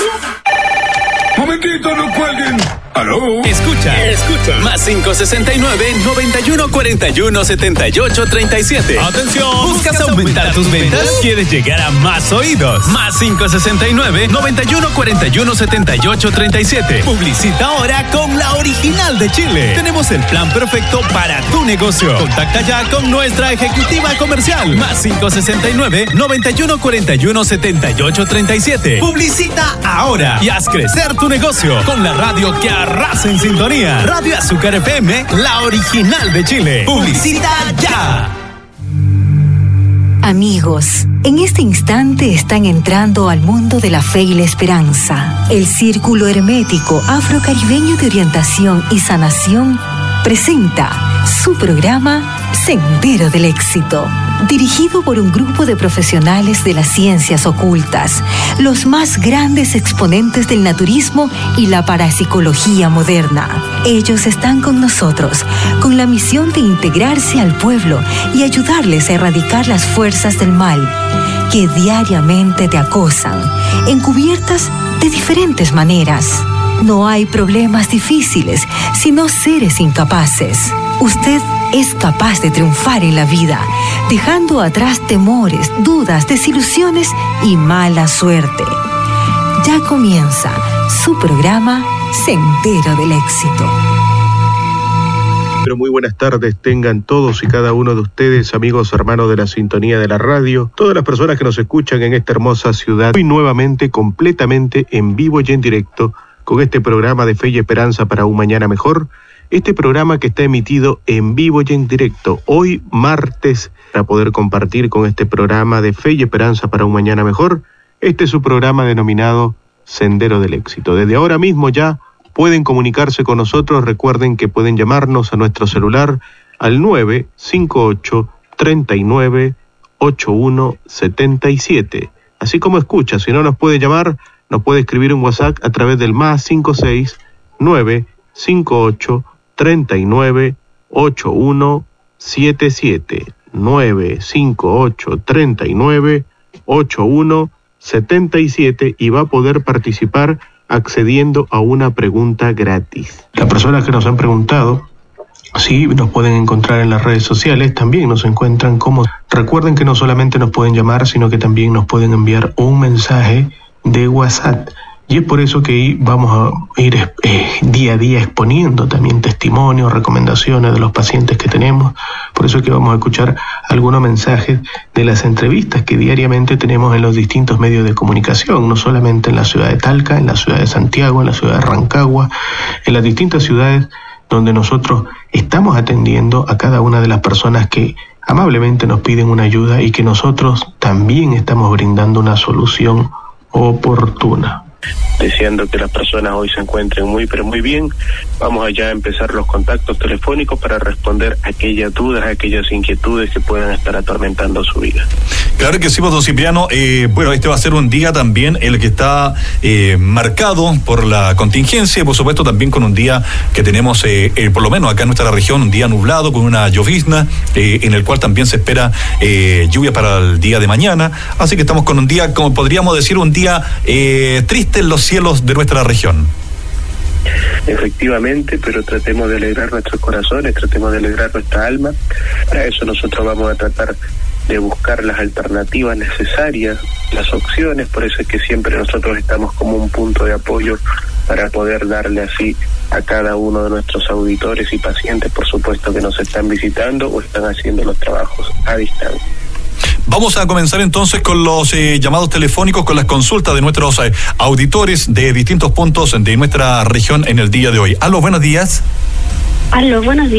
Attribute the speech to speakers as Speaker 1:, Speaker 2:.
Speaker 1: Momentito, no cuelguen. ¿Aló?
Speaker 2: Escucha. Más 569-9141-7837.
Speaker 3: Atención.
Speaker 2: ¿Buscas aumentar tus ventas? ¿Quieres llegar a más oídos? Más 569-9141-7837. Publicita ahora con La Original de Chile. Tenemos el plan perfecto para tu negocio. Contacta ya con nuestra ejecutiva comercial. Más 569-9141-7837. Publicita ahora y haz crecer tu negocio con la radio que arrasa en sintonía. Radio Azúcar FM, La Original de Chile. Publicita ya.
Speaker 4: Amigos, en este instante están entrando al mundo de la fe y la esperanza. El Círculo Hermético Afrocaribeño de Orientación y Sanación presenta su programa Sendero del Éxito, dirigido por un grupo de profesionales de las ciencias ocultas, los más grandes exponentes del naturismo y la parapsicología moderna. Ellos están con nosotros, con la misión de integrarse al pueblo y ayudarles a erradicar las fuerzas del mal que diariamente te acosan, encubiertas de diferentes maneras. No hay problemas difíciles, sino seres incapaces. Usted es capaz de triunfar en la vida, dejando atrás temores, dudas, desilusiones y mala suerte. Ya comienza su programa Sendero del Éxito.
Speaker 5: Pero muy buenas tardes tengan todos y cada uno de ustedes, amigos, hermanos de la sintonía de la radio, todas las personas que nos escuchan en esta hermosa ciudad, hoy nuevamente completamente en vivo y en directo con este programa de Fe y Esperanza para un Mañana Mejor. Este programa que está emitido en vivo y en directo hoy martes para poder compartir con este programa de Fe y Esperanza para un Mañana Mejor. Este es su programa denominado Sendero del Éxito. Desde ahora mismo ya pueden comunicarse con nosotros. Recuerden que pueden llamarnos a nuestro celular al 958-39-8177. Así como escucha, si no nos puede llamar, nos puede escribir un WhatsApp a través del más 569-58-39-8177. 958-39-8177 y va a poder participar accediendo a una pregunta gratis. Las personas que nos han preguntado si nos pueden encontrar en las redes sociales, también nos encuentran como... Recuerden que no solamente nos pueden llamar, sino que también nos pueden enviar un mensaje de WhatsApp. Y es por eso que vamos a ir día a día exponiendo también testimonios, recomendaciones de los pacientes que tenemos. Por eso es que vamos a escuchar algunos mensajes de las entrevistas que diariamente tenemos en los distintos medios de comunicación, no solamente en la ciudad de Talca, en la ciudad de Santiago, en la ciudad de Rancagua, en las distintas ciudades donde nosotros estamos atendiendo a cada una de las personas que amablemente nos piden una ayuda y que nosotros también estamos brindando una solución oportuna.
Speaker 6: Deseando que las personas hoy se encuentren muy pero muy bien. Vamos allá a empezar los contactos telefónicos para responder aquellas dudas, aquellas inquietudes que puedan estar atormentando su vida.
Speaker 3: Claro que sí, don Cipriano. Bueno, este va a ser un día también el que está marcado por la contingencia y por supuesto también con un día que tenemos, por lo menos acá en nuestra región, un día nublado con una llovizna, en el cual también se espera lluvia para el día de mañana. Así que estamos con un día, como podríamos decir, un día triste en los cielos de nuestra región.
Speaker 6: Efectivamente, pero tratemos de alegrar nuestros corazones, tratemos de alegrar nuestra alma. Para eso nosotros vamos a tratar de buscar las alternativas necesarias, las opciones. Por eso es que siempre nosotros estamos como un punto de apoyo para poder darle así a cada uno de nuestros auditores y pacientes, por supuesto, que nos están visitando o están haciendo los trabajos a distancia.
Speaker 3: Vamos a comenzar entonces con los llamados telefónicos, con las consultas de nuestros auditores de distintos puntos de nuestra región en el día de hoy. Aló, buenos días.
Speaker 7: Aló, buenos días.